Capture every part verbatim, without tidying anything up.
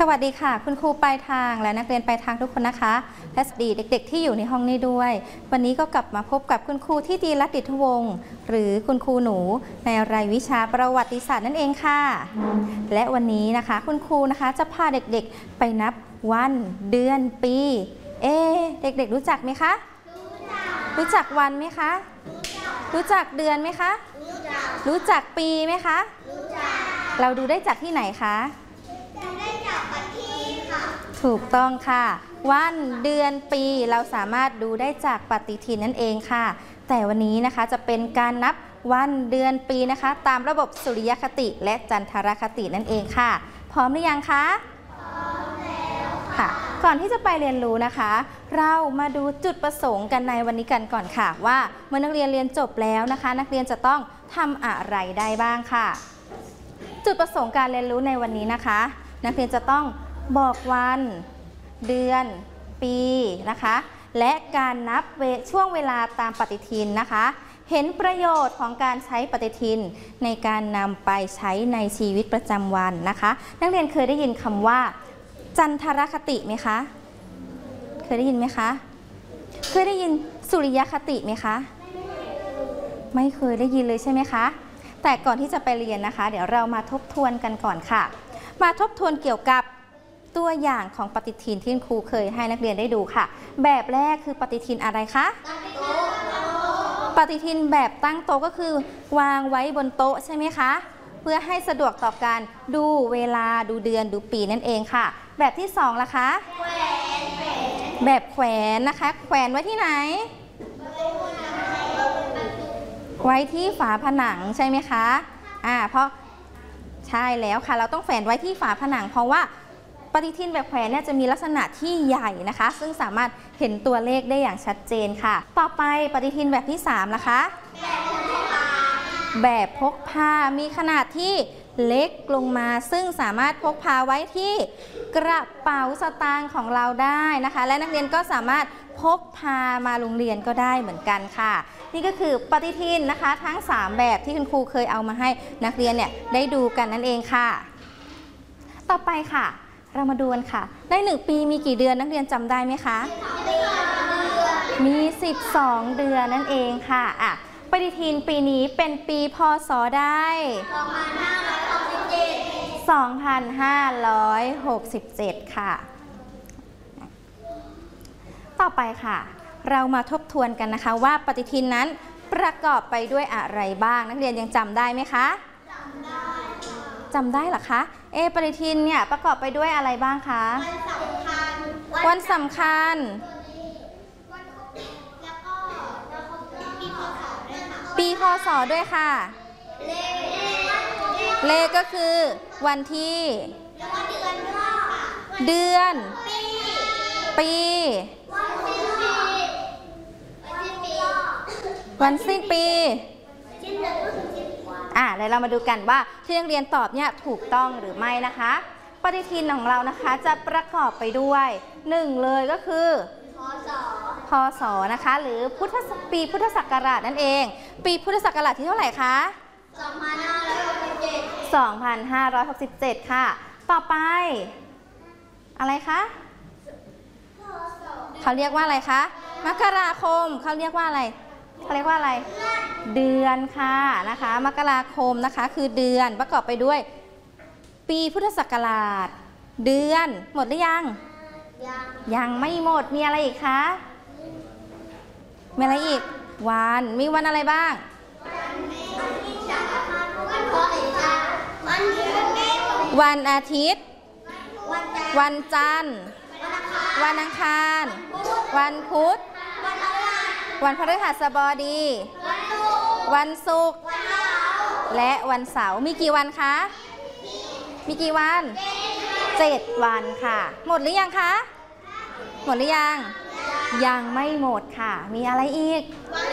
วัสดีค่ะคุณครูปลายทางและนักเรียนปลายทางทุกคนนะคะและสวัสดีเด็กๆที่อยู่ในห้องนี้ด้วยวันนี้ก็กลับมาพบกับคุณครูที่ดีรัตน์ดิษฐวงศ์หรือคุณครูหนูในรายวิชาประวัติศาสตร์นั่นเองค่ะและวันนี้นะคะคุณครูนะคะจะพาเด็กๆไปนับวันเดือนปีเอ๊เด็กๆรู้จักไหมคะรู้จักวันไหมคะรู้จักเดือนไหมคะรู้จักปีไหมคะเราดูได้จากที่ไหนคะถูกต้องค่ะวันเดือนปีเราสามารถดูได้จากปฏิทินนั่นเองค่ะแต่วันนี้นะคะจะเป็นการนับวันเดือนปีนะคะตามระบบสุริยคติและจันทรคตินั่นเองค่ะพร้อมหรือยังคะพร้อมแล้วค่ะก่อนที่จะไปเรียนรู้นะคะเรามาดูจุดประสงค์กันในวันนี้กันก่อนค่ะว่าเมื่อนักเรียนเรียนจบแล้วนะคะนักเรียนจะต้องทำอะไรได้บ้างค่ะจุดประสงค์การเรียนรู้ในวันนี้นะคะนักเรียนจะต้องบอกวันเดือนปีนะคะและการนับเวช่วงเวลาตามปฏิทินนะคะเห็นประโยชน์ของการใช้ปฏิทินในการนำไปใช้ในชีวิตประจำวันนะคะนักเรียนเคยได้ยินคำว่าจันทรคติไหมคะเคยได้ยินไหมคะเคยได้ยินสุริยคติไหมคะไม่เคยได้ยินเลยใช่ไหมคะแต่ก่อนที่จะไปเรียนนะคะเดี๋ยวเรามาทบทวนกันก่อนค่ะมาทบทวนเกี่ยวกับตัวอย่างของปฏิทินที่ครูเคยให้นักเรียนได้ดูค่ะแบบแรกคือปฏิทินอะไรคะปฏิทินแบบตั้งโต๊ะก็คือวางไว้บนโต๊ะใช่ไหมคะเพื่อให้สะดวกต่อการดูเวลาดูเดือนดูปีนั่นเองค่ะแบบที่สองล่ะคะแบบแขวนนะคะแขวนไว้ที่ไหนไว้ที่ฝาผนังใช่ไหมคะอ่าเพราะใช่แล้วค่ะเราต้องแขวนไว้ที่ฝาผนังเพราะว่าปฏิทินแบบแขวนเนี่ยจะมีลักษณะที่ใหญ่นะคะซึ่งสามารถเห็นตัวเลขได้อย่างชัดเจนค่ะต่อไปปฏิทินแบบที่สามนะคะแบบพกพามีขนาดที่เล็กลงมาซึ่งสามารถพกพาไว้ที่กระเป๋าสตางค์ของเราได้นะคะและนักเรียนก็สามารถพกพามาโรงเรียนก็ได้เหมือนกันค่ะนี่ก็คือปฏิทินนะคะทั้งสามแบบที่คุณครูเคยเอามาให้นักเรียนเนี่ยได้ดูกันนั่นเองค่ะต่อไปค่ะเรามาดูกันค่ะได้หนึ่งปีมีกี่เดือนนักเรียนจำได้ไหมคะมีสิบสองเดือนนั่นเองค่ะอ่ะปฏิทินปีนี้เป็นปีพ.ศ. ได้สองพันห้าร้อยหกสิบเจ็ดค่ะต่อไปค่ะเรามาทบทวนกันนะคะว่าปฏิทินนั้นประกอบไปด้วยอะไรบ้างนักเรียนยังจำได้ไหมคะจำได้จำได้เหรอคะเอปฏิทินเนี่ยประกอบไปด้วยอะไรบ้างคะวันสำคัญปีพ.ศ. ด้วยค่ะเลขก็คือวันที่เดือนปีวันสิ้นปีอ่ะเดี๋ยวเรามาดูกันว่าที่นักเรียนตอบเนี่ยถูกต้องหรือไม่นะคะปฏิทินของเรานะคะจะประกอบไปด้วยหนึ่งเลยก็คือพ.ศ. นะคะหรือพุทธปีพุทธศักราชนั่นเองปีพุทธศักราชที่เท่าไหร่คะสองพันห้าร้อยหกสิบเจ็ด สองพันห้าร้อยหกสิบเจ็ดค่ะต่อไปอะไรคะเขาเรียกว่าอะไรคะมกราคมเขาเรียกว่าอะไรเขาเรียกว่าอะไรเดือนค่ะนะคะมกราคมนะคะคือเดือนประกอบไปด้วยปีพุทธศักราชเดือนหมดหรือยังยังยังไม่หมดมีอะไรอีกคะมีอะไรอีกวันมีวันอะไรบ้างวันอาทิตย์วันจันทร์วันอังคารวันพุธวันพฤหัสบดีวันศุกร์และวันเสาร์มีกี่วันคะมีกี่วันเจ็ดวันค่ะหมดหรือยังคะหมดหรือยังยังไม่หมดค่ะมีอะไรอีก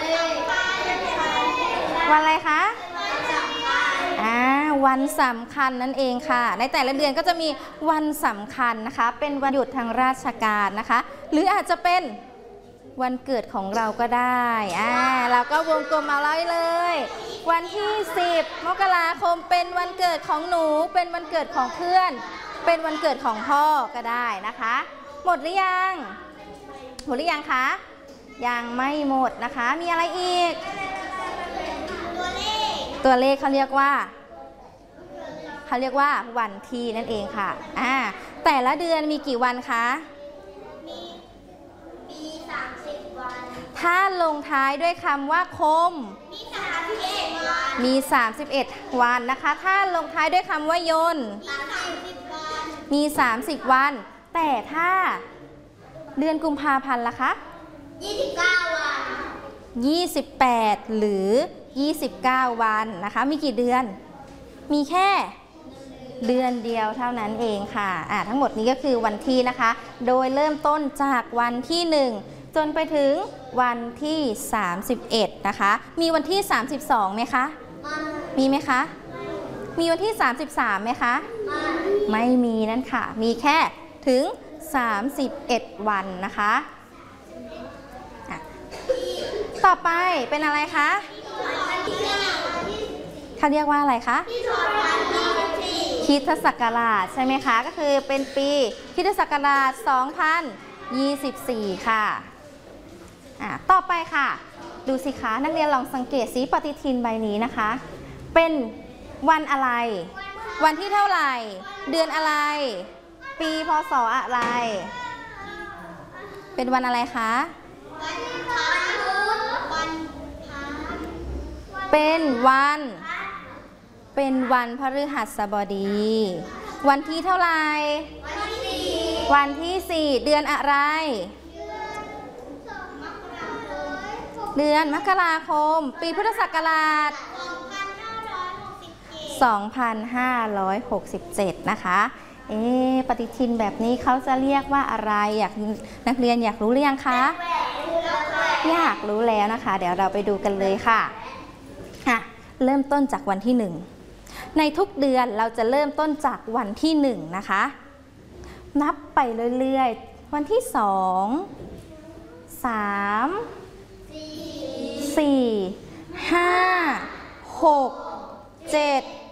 วันอะไรคะอ่าวันสำคัญนั่นเองค่ะในแต่ละเดือนก็จะมีวันสำคัญนะคะเป็นวันหยุดทางราชการนะคะหรืออาจจะเป็นวันเกิดของเราก็ได้อ่าเราก็วงกลมเอาไว้เลยวันที่สิบมกราคมเป็นวันเกิดของหนูเป็นวันเกิดของเพื่อนเป็นวันเกิดของพ่อก็ได้นะคะ หมดหรือยังหมดหรือยังคะยังไม่หมดนะคะมีอะไรอีกตัวเลขตัวเลขเขาเรียกว่าเขาเรียกว่าวันที่นั่นเองค่ะอ่าแต่ละเดือนมีกี่วันคะมีมีสามสิบวันถ้าลงท้ายด้วยคำว่าคมมีสามสิบเอ็ดวันมีสามสิบเอ็ดวันนะคะถ้าลงท้ายด้วยคำว่ายนต์มีสามสิบวันแต่ถ้าเดือนกุมภาพันธ์ล่ะคะยี่สิบเก้าวันยี่สิบแปดหรือยี่สิบเก้าวันนะคะมีกี่เดือนมีแค่เดือนเดียวเท่านั้นเองค่ะอ่าทั้งหมดนี้ก็คือวันที่นะคะโดยเริ่มต้นจากวันที่หนึ่งจนไปถึงวันที่สามสิบเอ็ดนะคะมีวันที่สามสิบสองไหมคะมีไหมคะมีวันที่สามสิบสามไหมคะไม่มีนั่นค่ะมีแค่ถึงสามสิบเอ็ดวันนะคะต่อไปเป็นอะไรคะเขาเรียกว่าอะไรคะคริสตศักราชใช่ไหมคะก็คือเป็นปีคริสตศักราชสองพันยี่สิบสี่ค่ะอ่ะต่อไปค่ะดูสิคะนักเรียนลองสังเกตสีปฏิทินใบนี้นะคะเป็นวันอะไรวันที่เท่าไหร่เดือนอะไรปีพศอะไรเป็นวันอะไรคะเป็นวันเป็นวันพฤหัสบดีวันที่เท่าไหร่วันที่สี่เดือนอะไรเดือนมกราคมปีพุทธศักราชสองพันห้าร้อยหกสิบเจ็ดนะคะเอ๊ะปฏิทินแบบนี้เขาจะเรียกว่าอะไรอยากนักเรียนอยากรู้หรือยังคะอยากรู้แล้วนะคะเดี๋ยวเราไปดูกันเลยค่ะอ่ะเริ่มต้นจากวันที่หนึ่งในทุกเดือนเราจะเริ่มต้นจากวันที่หนึ่งนะคะนับไปเรื่อยๆวันที่สองสามสี่ห้าหกเจ็ด